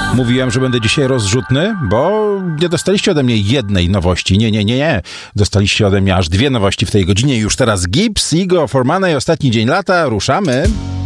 Mówiłem, że będę dzisiaj rozrzutny, bo nie dostaliście ode mnie jednej nowości. Nie. Dostaliście ode mnie aż 2 nowości w tej godzinie. Już teraz Gibbs, Igo, Formana i ostatni dzień lata. Ruszamy.